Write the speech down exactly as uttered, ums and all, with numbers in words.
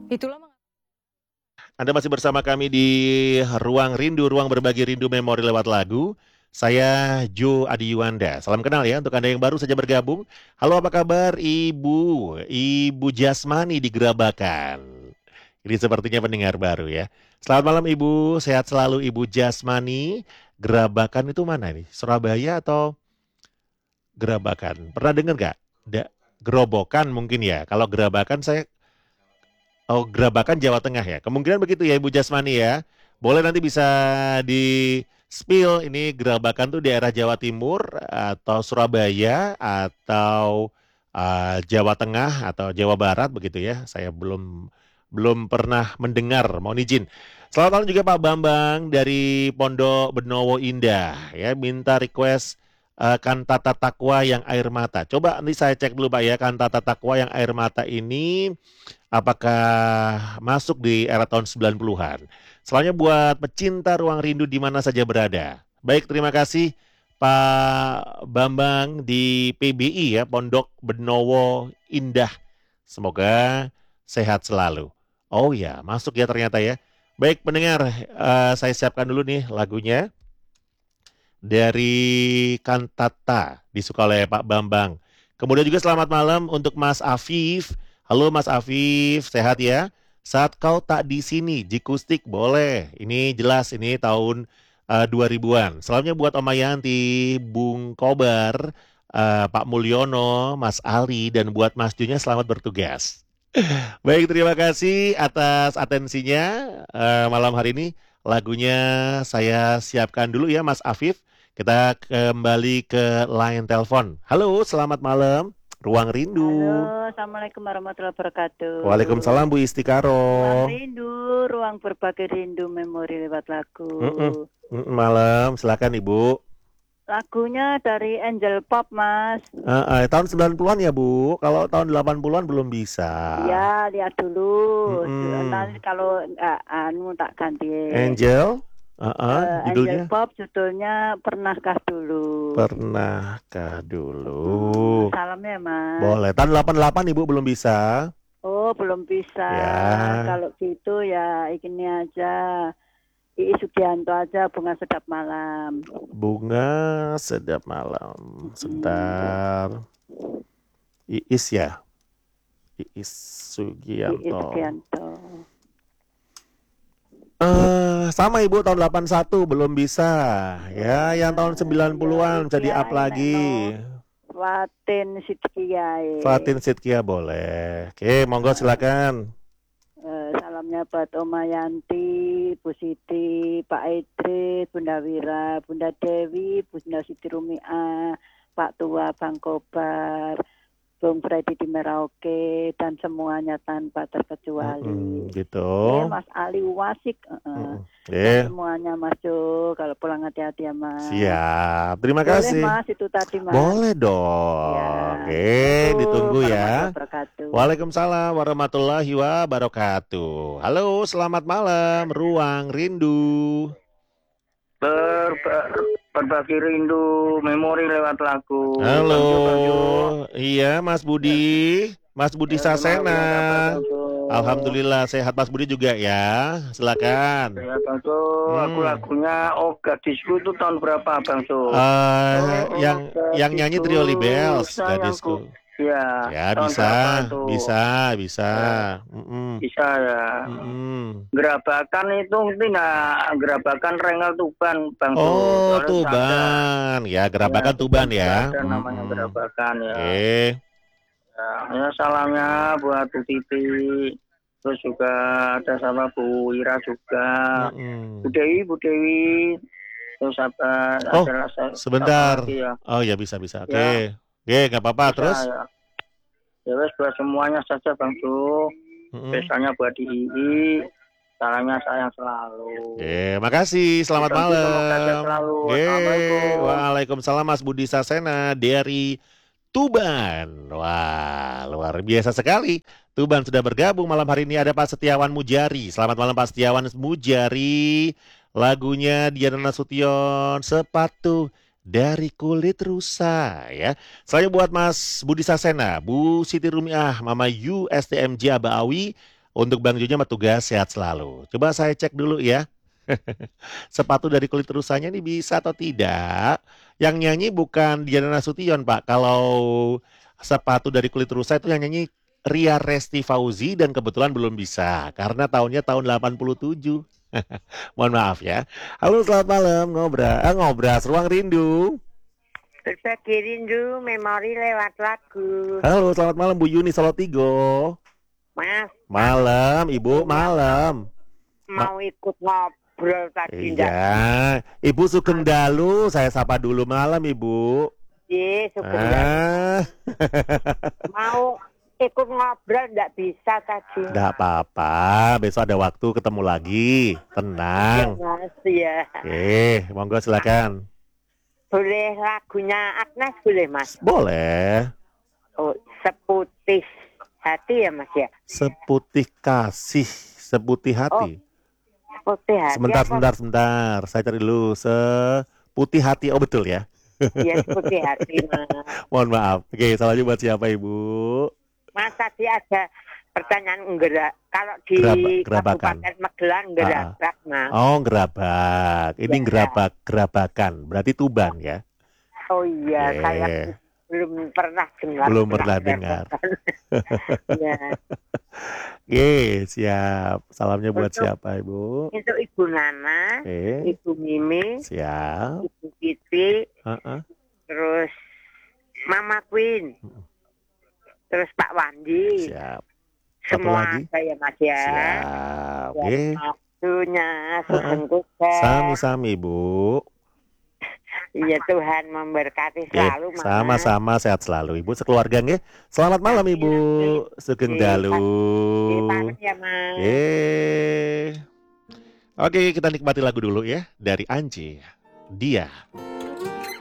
Itulah mengapa Anda masih bersama kami di Ruang Rindu, Ruang Berbagi Rindu Memori lewat lagu. Saya Jo Adi Yuwanda. Salam kenal ya untuk Anda yang baru saja bergabung. Halo, apa kabar Ibu? Ibu Jasmani di Gerabakan. Ini sepertinya pendengar baru ya. Selamat malam Ibu, sehat selalu Ibu Jasmani. Gerabakan itu mana nih? Surabaya atau Gerabakan? Pernah dengar nggak? Da- Gerobokan mungkin ya. Kalau Gerabakan saya. Oh, Gerabakan Jawa Tengah ya. Kemungkinan begitu ya Ibu Jasmani ya. Boleh nanti bisa di spill ini Gerabakan tuh daerah Jawa Timur atau Surabaya atau uh, Jawa Tengah atau Jawa Barat begitu ya. Saya belum belum pernah mendengar. Mohon izin. Selamat malam juga Pak Bambang dari Pondok Benowo Indah ya. Minta request uh, kantata takwa yang air mata. Coba nanti saya cek dulu Pak ya, kantata takwa yang air mata ini apakah masuk di era tahun sembilan puluhan. Soalnya buat pecinta ruang rindu di mana saja berada. Baik, terima kasih Pak Bambang di P B I ya, Pondok Benowo Indah. Semoga sehat selalu. Oh ya, masuk ya ternyata ya. Baik pendengar, eh, saya siapkan dulu nih lagunya dari Kantata disuka oleh Pak Bambang. Kemudian juga selamat malam untuk Mas Afif. Halo Mas Afif, sehat ya? Saat kau tak di sini, Jikustik boleh. Ini jelas ini tahun uh, dua ribuan. Salamnya buat Om Yanti, Bung Kobar, uh, Pak Mulyono, Mas Ali, dan buat Mas Junya selamat bertugas. Baik, terima kasih atas atensinya eh, malam hari ini. Lagunya saya siapkan dulu ya Mas Afif. Kita kembali ke line telepon. Halo, selamat malam. Ruang Halo, Rindu. Assalamualaikum warahmatullahi wabarakatuh. Waalaikumsalam Bu Ruang Istikaro. rindu, ruang berbagi rindu memori lewat lagu. Mm-mm. Mm-mm, malam, silakan Ibu. Lagunya dari Angel Pop, Mas. Eh, eh, tahun sembilan puluhan ya Bu. Kalau tahun delapan puluhan belum bisa. Ya, lihat dulu. Nanti Mm-mm. kalau nggak anu tak ganti. Angel, eh, eh, Eh, Angel judulnya Pop judulnya Pernahkah Dulu. Pernahkah Hmm, dulu? salamnya, Mas. Boleh. Tahun delapan puluh delapan Ibu belum bisa. Oh, belum bisa. Ya, Kalau gitu ya ini aja. Iis Sugianto aja, Bunga Sedap Malam. bunga sedap malam. Hmm. Sebentar. Iis ya. Iis Iis Sugianto. Sugianto. Eh, sama Ibu tahun delapan puluh satu belum bisa. Ya, yang tahun Uh, sembilan ya puluhan bisa iki di-up ae nek lagi. no Fatin Sidki ae. Fatin Sidkia boleh. Oke, monggo Uh, silakan. uh, salamnya buat Oma Yanti, Bu Siti, Pak Idris, Bunda Wira, Bunda Dewi, Bunda Siti Rumia, Pak Tua, Bang Kobar, Bung Freddy di Merauke, dan semuanya tanpa Mm-mm, terkecuali. gitu. Oke, Mas Ali Wasik. Uh, Mm-mm. dan Oke, semuanya Mas Jo, kalau pulang hati-hati ya Mas. siap. Terima Boleh kasih. Mas, itu tadi Mas. Boleh Ya, dong. Eh, Assalamualaikum ditunggu warahmatullahi ya. wabarakatuh. Waalaikumsalam warahmatullahi wabarakatuh. Halo, selamat malam, Ruang Rindu. Ber, ber- berbagi rindu memori lewat lagu. Halo, Bang Jo, Bang Jo. iya Mas Budi, Ya, Mas Budi ya gimana Sasena. punya kabar Bang Jo? Alhamdulillah sehat Mas Budi juga ya. Silakan. Ya Bang Jo, aku Hmm. lagunya Oh Gadisku itu tahun berapa Bang Jo? eh Oh, oh yang yang nyanyi gadisku, Trio Libels, sayangku. gadisku. Ya, Ya tahun bisa, berapa itu? bisa, bisa. Ya, Mm-mm, bisa ya. mm-mm. Gerabakan itu tidak gerabakan Rengel Tuban Bang Jo. Oh, Soalnya sudah ada. Tuban. Ya, Ya, Gerabakan Tuban Tuban sudah ya. ada namanya Mm-mm. gerabakan ya. Oke. Ya, ya salamnya buat Bu Titi, terus juga ada sama Bu Ira juga, Bu Mm-mm. Dewi, Bu Dewi, terus apa, Oh, ada sa- siapa sebentar. lagi ya? Oh ya bisa bisa. Ya, Oke. Oke, nggak apa-apa. bisa Terus? ya. Ya wes buat semuanya saja Bang Jo, Mm-mm. spesialnya buat di I I, salamnya sayang selalu. Oke, makasih. Oke, Selamat Bang Jo semoga sehat malam. selalu. Oke, Assalamualaikum. Waalaikumsalam Mas Budi Sasena dari Tuban. Wah, luar biasa sekali. Tuban sudah bergabung malam hari ini ada Pak Setiawan Mujari. Selamat malam Pak Setiawan Mujari. Lagunya Diana Nasution, Sepatu dari Kulit Rusa ya. Saya buat Mas Budi Sasena, Bu Siti Rumiah, Mama Yu S T M J Aba Awi, Untuk Bang Jonya mah tugas sehat selalu. Coba saya cek dulu ya. Sepatu dari kulit rusanya ini bisa atau tidak? Yang nyanyi bukan Diana Nasution, Pak. Kalau sepatu dari kulit rusa itu yang nyanyi Ria Resti Fauzi dan kebetulan belum bisa karena tahunnya tahun delapan puluh tujuh. Mohon maaf ya. Halo, selamat malam, ngobras, eh, ngobras, ruang rindu. Berbagi rindu memori lewat lagu. Halo, selamat malam Bu Yuni Solotigo. Mas, Malam, Ibu, malam. Ma- mau ikut ngobrol tadi ndak? iya, Ibu Sugeng Dalu, saya sapa dulu malam Ibu. Iya, syukur. Ah, Mau ikut ngobrol ndak bisa tadi. nggak apa-apa, besok ada waktu ketemu lagi. Ya, Tenang. Mas, ya. Oke, monggo silakan. Boleh lagunya Agnes boleh, Mas? Boleh. Oh, seputih hati ya, Mas ya? Seputih kasih, seputih hati. Seputih hati. Sebentar, apa? sebentar, sebentar. Saya cari dulu. Seputih hati. Oh, betul ya. Iya, seputih hati, Mas. Mohon maaf. Oke, salahnya buat siapa Ibu? Mas, tadi ada pertanyaan gerak. Kalau di Geraba- gerabakan. Kabupaten Magelang gerak, Mas. Oh, gerabak. Ini Ya. gerabak, gerabakan. Berarti Tuban ya? Oh iya, Oke. saya belum pernah dengar. Belum pernah dengar. Ya. Oke, siap. Salamnya buat Untuk- siapa Ibu? Itu Ibu Nana, Oke, Ibu Mimi, siap. Ibu Kiti, Heeh. terus Mama Queen, terus Pak Wandi, Siap. Satu semua lagi? saya Mas ya. Siap. Dan Oke. waktunya Sugeng Tugas. Sami-sami Bu. Iya, Tuhan memberkati Oke, selalu Mas. sama-sama sehat selalu Ibu sekeluarga nggih. Selamat malam Ibu. Sugeng Dalu. Iya, pamit ya Mas. Yeay. Oke, kita nikmati lagu dulu ya dari Anji. Dia.